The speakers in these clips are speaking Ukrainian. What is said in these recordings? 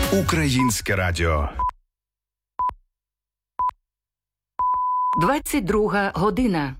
Українське радіо. 22 година.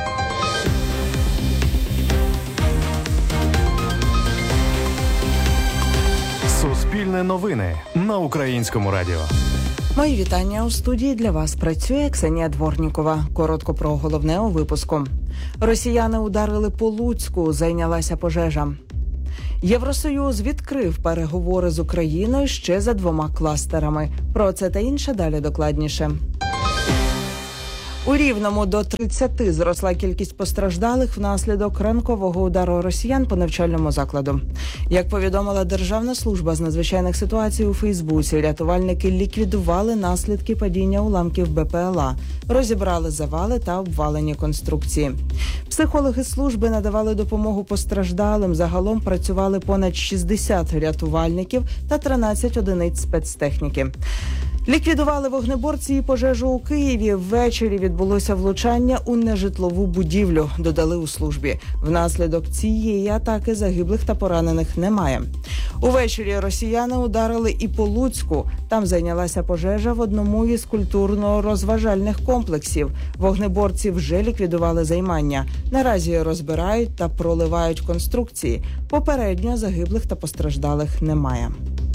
Суспільне новини на Українському радіо. Мої вітання. У студії для вас працює Ксенія Дворнікова. Коротко про головне у випуску. Росіяни ударили по Луцьку, зайнялася пожежа. Євросоюз відкрив переговори з Україною ще за 2 кластерами. Про це та інше далі докладніше. У Рівному до 30 зросла кількість постраждалих внаслідок ранкового удару росіян по навчальному закладу. Як повідомила Державна служба з надзвичайних ситуацій у Фейсбуці, рятувальники ліквідували наслідки падіння уламків БПЛА, розібрали завали та обвалені конструкції. Психологи служби надавали допомогу постраждалим. Загалом працювали понад 60 рятувальників та 13 одиниць спецтехніки. Ліквідували вогнеборці і пожежу у Києві. Ввечері відбулося влучання у нежитлову будівлю, додали у службі. Внаслідок цієї атаки загиблих та поранених немає. Увечері росіяни ударили і по Луцьку. Там зайнялася пожежа в одному із культурно-розважальних комплексів. Вогнеборці вже ліквідували займання. Наразі розбирають та проливають конструкції. Попередньо загиблих та постраждалих немає.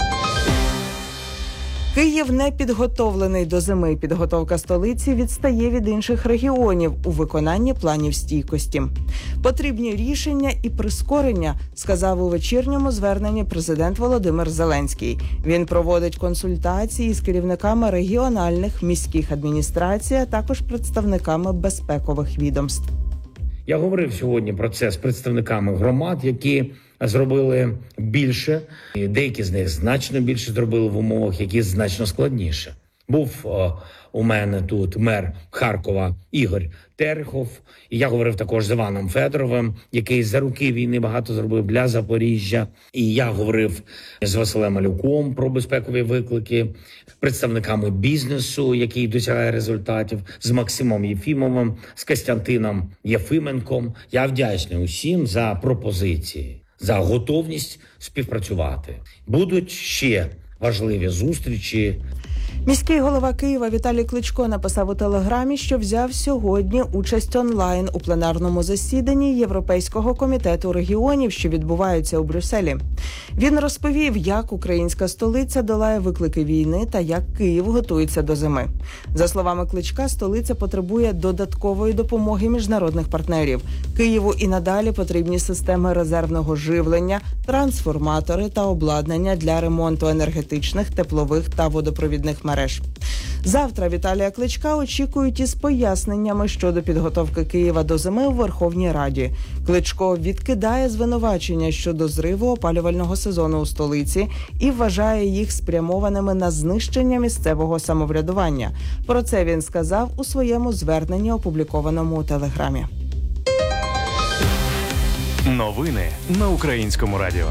Київ не підготовлений до зими. Підготовка столиці відстає від інших регіонів у виконанні планів стійкості. Потрібні рішення і прискорення, сказав у вечірньому зверненні президент Володимир Зеленський. Він проводить консультації з керівниками регіональних міських адміністрацій, а також представниками безпекових відомств. Я говорив сьогодні про це з представниками громад, які зробили більше. Деякі з них значно більше зробили в умовах, які значно складніше. Був у мене тут мер Харкова Ігор Терехов. І я говорив також з Іваном Федоровим, який за роки війни багато зробив для Запоріжжя. І я говорив з Василем Малюком про безпекові виклики, представниками бізнесу, який досягає результатів, з Максимом Єфімовим, з Костянтином Єфименком. Я вдячний усім за пропозиції, за готовність співпрацювати. Будуть ще важливі зустрічі. Міський голова Києва Віталій Кличко написав у Телеграмі, що взяв сьогодні участь онлайн у пленарному засіданні Європейського комітету регіонів, що відбувається у Брюсселі. Він розповів, як українська столиця долає виклики війни та як Київ готується до зими. За словами Кличка, столиця потребує додаткової допомоги міжнародних партнерів. Києву і надалі потрібні системи резервного живлення, трансформатори та обладнання для ремонту енергетичних, теплових та водопровідних мереж. Завтра Віталія Кличка очікують із поясненнями щодо підготовки Києва до зими у Верховній Раді. Кличко відкидає звинувачення щодо зриву опалювального сезону у столиці і вважає їх спрямованими на знищення місцевого самоврядування. Про це він сказав у своєму зверненні, опублікованому у Телеграмі. Новини на Українському радіо.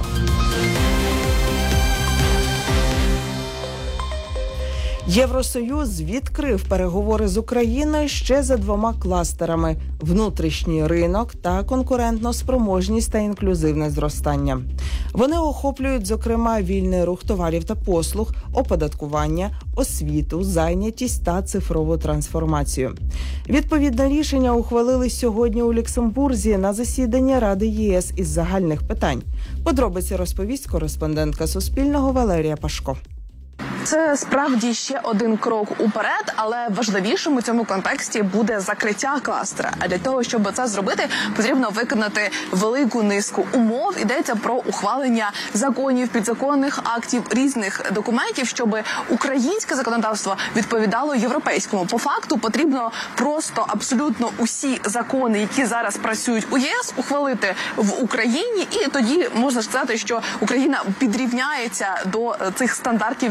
Євросоюз відкрив переговори з Україною ще за 2 кластерами – внутрішній ринок та конкурентну спроможність та інклюзивне зростання. Вони охоплюють, зокрема, вільний рух товарів та послуг, оподаткування, освіту, зайнятість та цифрову трансформацію. Відповідне рішення ухвалили сьогодні у Люксембурзі на засіданні Ради ЄС із загальних питань. Подробиці розповість кореспондентка Суспільного Валерія Пашко. Це справді ще один крок уперед, але важливішим у цьому контексті буде закриття кластера. А для того, щоб це зробити, потрібно виконати велику низку умов. Йдеться про ухвалення законів, підзаконних актів, різних документів, щоб українське законодавство відповідало європейському. По факту потрібно просто абсолютно усі закони, які зараз працюють у ЄС, ухвалити в Україні, і тоді можна сказати, що Україна підрівняється до цих стандартів європейського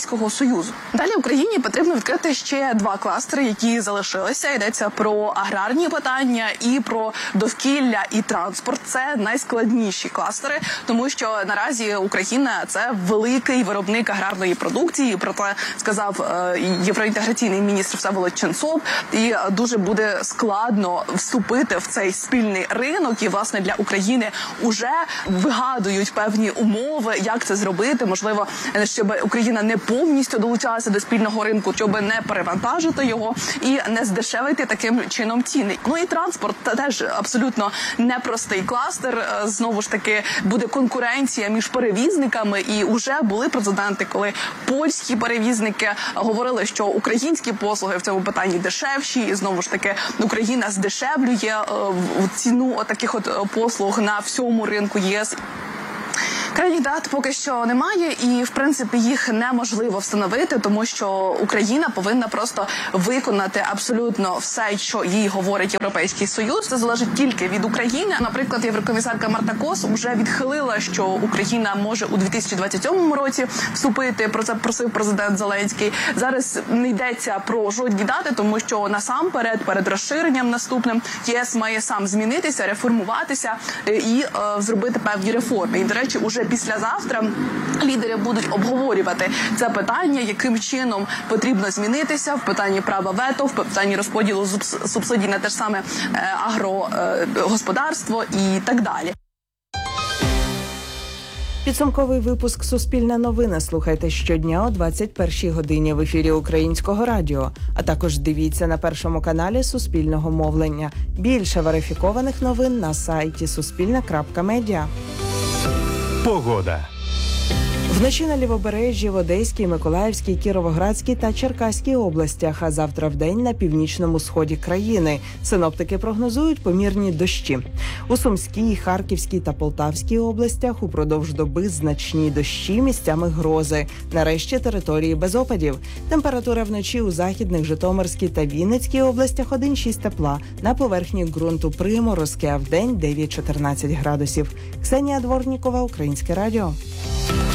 Європейського Союзу. Далі Україні потрібно відкрити ще 2 кластери, які залишилися. Йдеться про аграрні питання і про довкілля і транспорт. Це найскладніші кластери, тому що наразі Україна – це великий виробник аграрної продукції. Про це сказав євроінтеграційний міністр Всеволод Ченцов. І дуже буде складно вступити в цей спільний ринок. І, власне, для України уже вигадують певні умови, як це зробити. Можливо, щоб Україна не повністю долучалася до спільного ринку, щоб не перевантажити його і не здешевити таким чином ціни. Ну і транспорт теж абсолютно непростий кластер. Знову ж таки, буде конкуренція між перевізниками. І вже були прецеденти, коли польські перевізники говорили, що українські послуги в цьому питанні дешевші. І знову ж таки, Україна здешевлює ціну таких послуг на всьому ринку ЄС. Крайніх дат поки що немає, і, в принципі, їх неможливо встановити, тому що Україна повинна просто виконати абсолютно все, що їй говорить Європейський Союз. Це залежить тільки від України. Наприклад, єврокомісарка Марта Кос вже відхилила, що Україна може у 2027 році вступити. Про це просив президент Зеленський. Зараз не йдеться про жодні дати, тому що насамперед, перед розширенням наступним, ЄС має сам змінитися, реформуватися і зробити певні реформи. І, до речі, уже післязавтра лідери будуть обговорювати це питання, яким чином потрібно змінитися в питанні права вето, в питанні розподілу субсидій на те ж саме агрогосподарство і так далі. Підсумковий випуск «Суспільне новини» слухайте щодня о 21-й годині в ефірі Українського радіо. А також дивіться на Першому каналі Суспільного мовлення. Більше верифікованих новин на сайті suspilne.media. Погода. Вночі на Лівобережжі, в Одеській, Миколаївській, Кіровоградській та Черкаській областях, а завтра вдень на північному сході країни. Синоптики прогнозують помірні дощі. У Сумській, Харківській та Полтавській областях упродовж доби значні дощі, місцями грози. Нарешті території без опадів. Температура вночі у Західних, Житомирській та Вінницькій областях 1-6 тепла. На поверхні ґрунту приморозки, а вдень 9-14 градусів. Ксенія Дворнікова, Українське радіо.